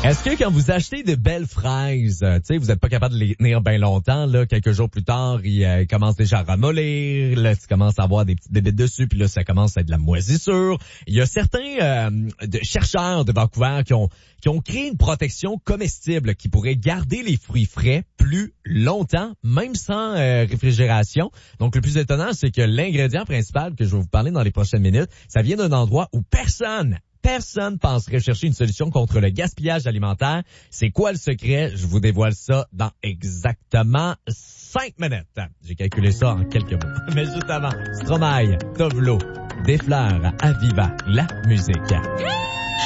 Est-ce que quand vous achetez de belles fraises, tu sais, vous n'êtes pas capable de les tenir bien longtemps, là, quelques jours plus tard, ils commencent déjà à ramollir, là, tu commences à avoir des petites bébites dessus, puis là, ça commence à être de la moisissure. Il y a certains chercheurs de Vancouver qui ont créé une protection comestible qui pourrait garder les fruits frais plus longtemps, même sans réfrigération. Donc, le plus étonnant, c'est que l'ingrédient principal que je vais vous parler dans les prochaines minutes, ça vient d'un endroit où personne penserait chercher une solution contre le gaspillage alimentaire. C'est quoi le secret? Je vous dévoile ça dans exactement 5 minutes. J'ai calculé ça en quelques mots. Mais juste avant, Stromae, Tovlo, des fleurs, Aviva, la musique.